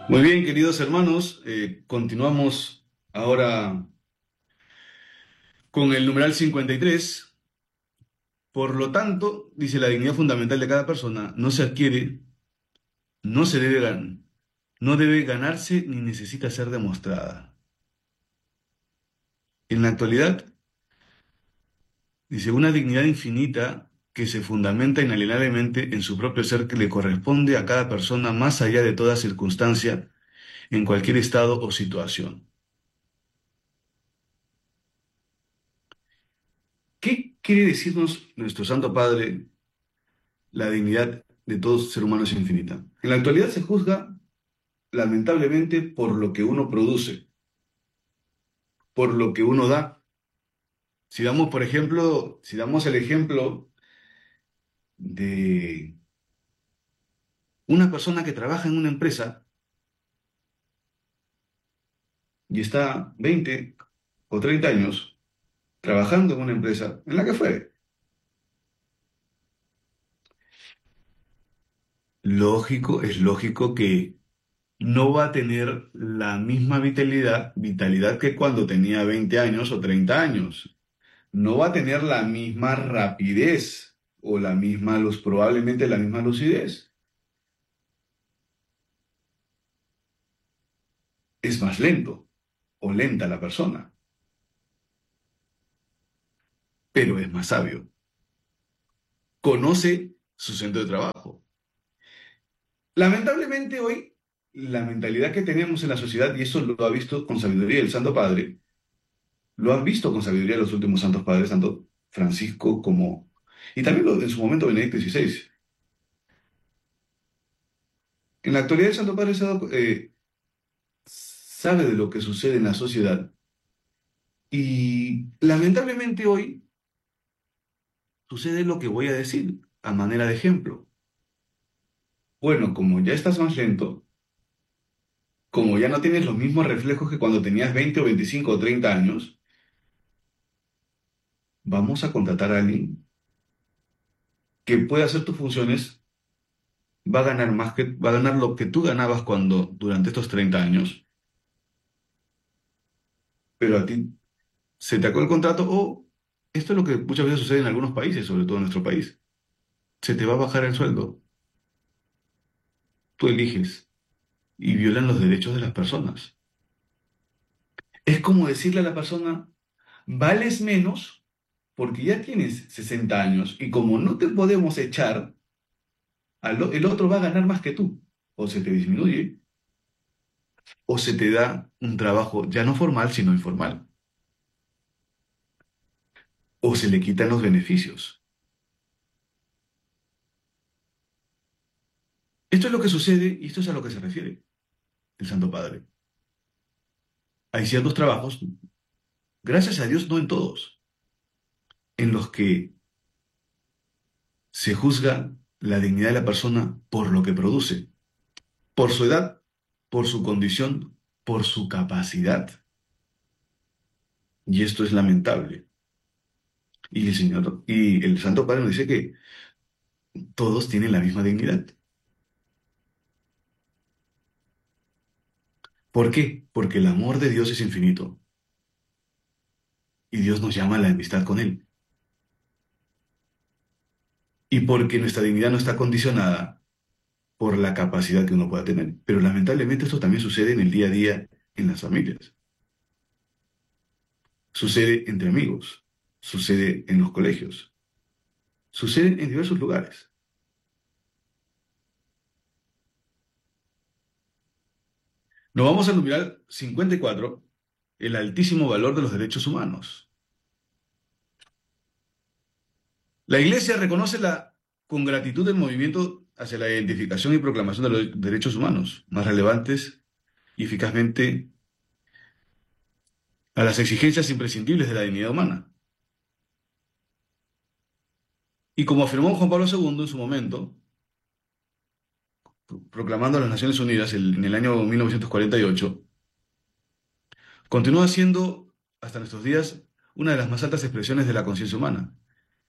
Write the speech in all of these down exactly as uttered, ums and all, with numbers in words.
Muy bien, queridos hermanos, eh, continuamos ahora con el numeral cincuenta y tres. Por lo tanto, dice la dignidad fundamental de cada persona no se adquiere, no se debe ganar, no debe ganarse ni necesita ser demostrada. En la actualidad, dice una dignidad infinita que se fundamenta inalienablemente en su propio ser que le corresponde a cada persona más allá de toda circunstancia, en cualquier estado o situación. ¿Qué quiere decirnos nuestro Santo Padre? La dignidad de todo ser humano es infinita. En la actualidad se juzga, lamentablemente, por lo que uno produce, por lo que uno da. Si damos, por ejemplo, si damos el ejemplo de una persona que trabaja en una empresa y está veinte o treinta años trabajando en una empresa, en la que fuere, lógico, es lógico que no va a tener la misma vitalidad, vitalidad que cuando tenía veinte años o treinta años. No va a tener la misma rapidez o la misma luz, probablemente la misma lucidez. Es más lento o lenta la persona, pero es más sabio. Conoce su centro de trabajo. Lamentablemente hoy, la mentalidad que tenemos en la sociedad, y eso lo ha visto con sabiduría el Santo Padre, lo han visto con sabiduría los últimos santos padres, tanto Francisco como... Y también lo, en su momento Benedicto dieciséis. En la actualidad el Santo Padre se ha dado, eh, sabe de lo que sucede en la sociedad. Y lamentablemente hoy sucede lo que voy a decir a manera de ejemplo. Bueno, como ya estás más lento, como ya no tienes los mismos reflejos que cuando tenías veinte o veinticinco o treinta años, vamos a contratar a alguien que pueda hacer tus funciones, va a ganar más que, va a ganar lo que tú ganabas cuando durante estos treinta años, pero a ti se te acabó el contrato o esto es lo que muchas veces sucede en algunos países, sobre todo en nuestro país. Se te va a bajar el sueldo, tú eliges y violan los derechos de las personas. Es como decirle a la persona, vales menos porque ya tienes sesenta años y como no te podemos echar, al o- el otro va a ganar más que tú. O se te disminuye o se te da un trabajo ya no formal, sino informal. O se le quitan los beneficios. Esto es lo que sucede y esto es a lo que se refiere el Santo Padre. Hay ciertos trabajos, gracias a Dios no en todos, en los que se juzga la dignidad de la persona por lo que produce, por su edad, por su condición, por su capacidad. Y esto es lamentable. Y el Señor, y el Santo Padre nos dice que todos tienen la misma dignidad. ¿Por qué? Porque el amor de Dios es infinito y Dios nos llama a la amistad con Él. Y porque nuestra dignidad no está condicionada por la capacidad que uno pueda tener. Pero lamentablemente esto también sucede en el día a día en las familias. Sucede entre amigos, sucede en los colegios, sucede en diversos lugares. Nos vamos al numeral cincuenta y cuatro, el altísimo valor de los derechos humanos. La Iglesia reconoce la con gratitud el movimiento hacia la identificación y proclamación de los derechos humanos, más relevantes y eficazmente a las exigencias imprescindibles de la dignidad humana. Y como afirmó Juan Pablo segundo en su momento, proclamando a las Naciones Unidas el- en el año mil novecientos cuarenta y ocho, continúa siendo, hasta nuestros días, una de las más altas expresiones de la conciencia humana.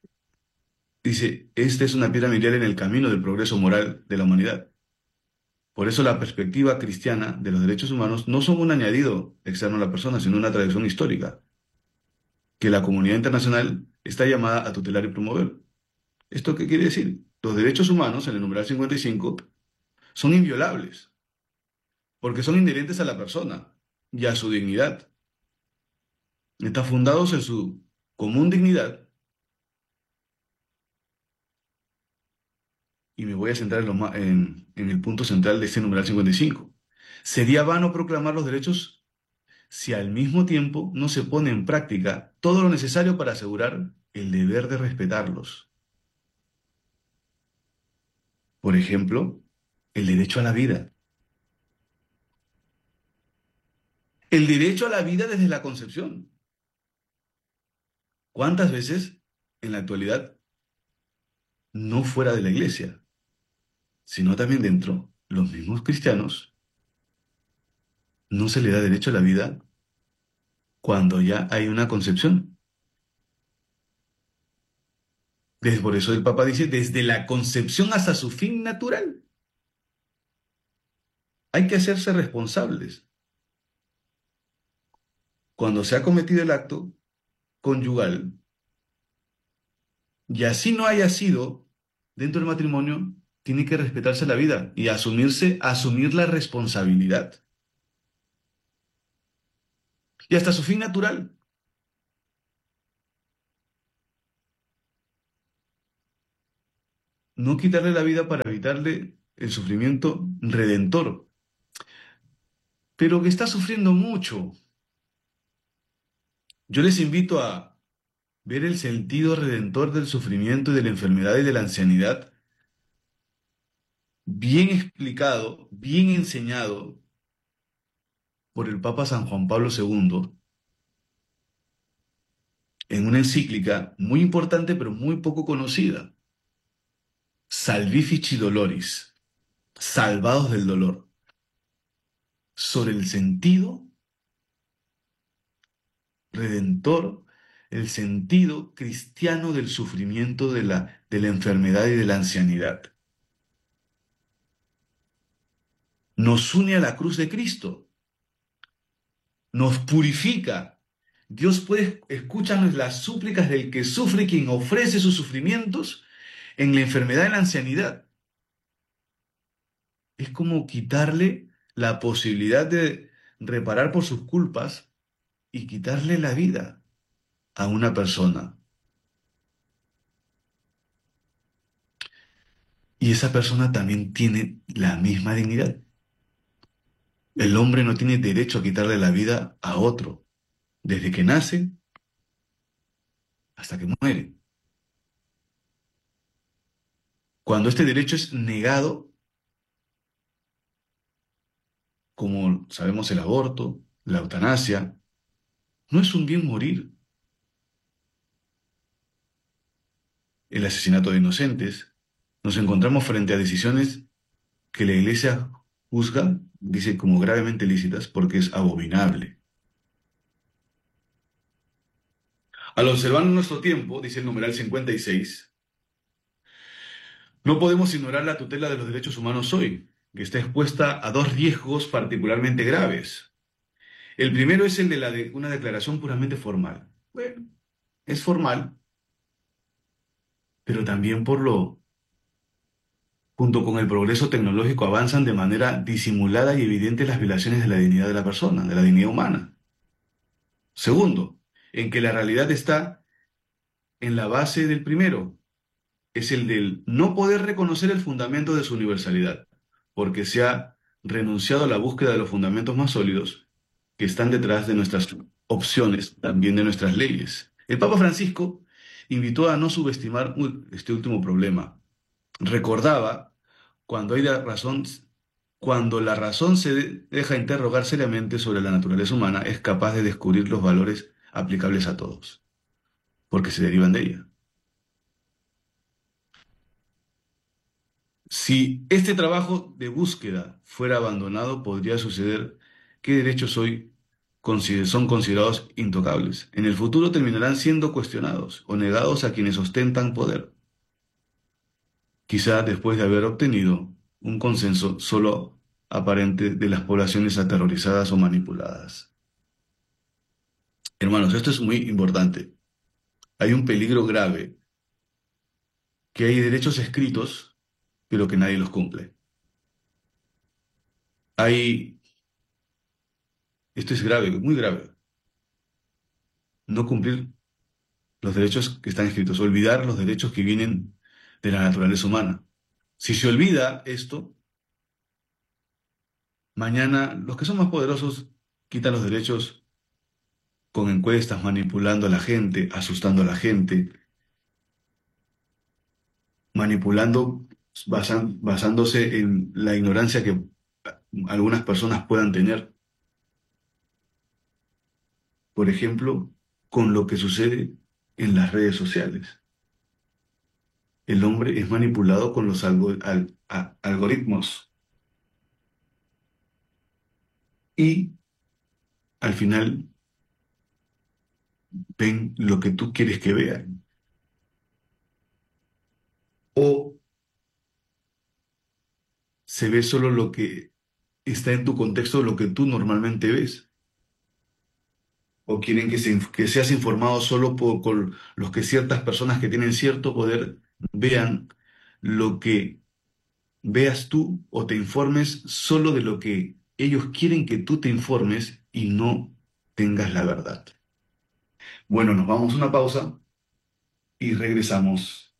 Dice, esta es una piedra miliar en el camino del progreso moral de la humanidad. Por eso la perspectiva cristiana de los derechos humanos no son un añadido externo a la persona, sino una tradición histórica que la comunidad internacional está llamada a tutelar y promover. ¿Esto qué quiere decir? Los derechos humanos, en el numeral cincuenta y cinco, son inviolables, porque son inherentes a la persona y a su dignidad. Están fundados en su común dignidad, y me voy a centrar en, lo ma- en- en el punto central de este numeral cincuenta y cinco. Sería vano proclamar los derechos si al mismo tiempo no se pone en práctica todo lo necesario para asegurar el deber de respetarlos. Por ejemplo, el derecho a la vida. El derecho a la vida desde la concepción. ¿Cuántas veces en la actualidad, no fuera de la iglesia, sino también dentro, los mismos cristianos, no se le da derecho a la vida cuando ya hay una concepción? Desde, por eso el Papa dice, desde la concepción hasta su fin natural. Hay que hacerse responsables. Cuando se ha cometido el acto conyugal, y así no haya sido dentro del matrimonio, tiene que respetarse la vida y asumirse, asumir la responsabilidad. Y hasta su fin natural. No quitarle la vida para evitarle el sufrimiento redentor, pero que está sufriendo mucho. Yo les invito a ver el sentido redentor del sufrimiento y de la enfermedad y de la ancianidad, bien explicado, bien enseñado por el Papa San Juan Pablo segundo, en una encíclica muy importante pero muy poco conocida, Salvifici Doloris, Salvados del Dolor, sobre el sentido redentor, el sentido cristiano del sufrimiento, de la, de la enfermedad y de la ancianidad. Nos une a la cruz de Cristo, nos purifica. Dios puede escuchar las súplicas del que sufre, quien ofrece sus sufrimientos en la enfermedad y la ancianidad. Es como quitarle la posibilidad de reparar por sus culpas y quitarle la vida a una persona. Y esa persona también tiene la misma dignidad. El hombre no tiene derecho a quitarle la vida a otro, desde que nace hasta que muere. Cuando este derecho es negado, como sabemos el aborto, la eutanasia, no es un bien morir. El asesinato de inocentes, nos encontramos frente a decisiones que la Iglesia juzga, dice como gravemente ilícitas, porque es abominable. Al observar nuestro tiempo, dice el numeral cincuenta y seis, no podemos ignorar la tutela de los derechos humanos hoy, que está expuesta a dos riesgos particularmente graves. El primero es el de, la de una declaración puramente formal. Bueno, es formal, pero también por lo, junto con el progreso tecnológico, avanzan de manera disimulada y evidente las violaciones de la dignidad de la persona, de la dignidad humana. Segundo, en que la realidad está en la base del primero, es el del no poder reconocer el fundamento de su universalidad, porque se ha renunciado a la búsqueda de los fundamentos más sólidos que están detrás de nuestras opciones, también de nuestras leyes. El Papa Francisco invitó a no subestimar este último problema. Recordaba cuando hay la razón, cuando la razón se de- deja interrogar seriamente sobre la naturaleza humana, es capaz de descubrir los valores aplicables a todos, porque se derivan de ella. Si este trabajo de búsqueda fuera abandonado, podría suceder que derechos hoy consider- son considerados intocables. En el futuro terminarán siendo cuestionados o negados a quienes ostentan poder, quizá después de haber obtenido un consenso solo aparente de las poblaciones aterrorizadas o manipuladas. Hermanos, esto es muy importante. Hay un peligro grave, que hay derechos escritos, pero que nadie los cumple. Hay, esto es grave, muy grave, no cumplir los derechos que están escritos, olvidar los derechos que vienen de la naturaleza humana. Si se olvida esto, mañana los que son más poderosos quitan los derechos con encuestas, manipulando a la gente, asustando a la gente, manipulando basan- basándose en la ignorancia que algunas personas puedan tener, por ejemplo, con lo que sucede en las redes sociales. El hombre es manipulado con los algo- al- a- algoritmos y al final ven lo que tú quieres que vean o se ve solo lo que está en tu contexto, lo que tú normalmente ves, o quieren que, se inf- que seas informado solo por, por los que ciertas personas que tienen cierto poder vean lo que veas tú o te informes solo de lo que ellos quieren que tú te informes y no tengas la verdad. Bueno, nos vamos a una pausa y regresamos.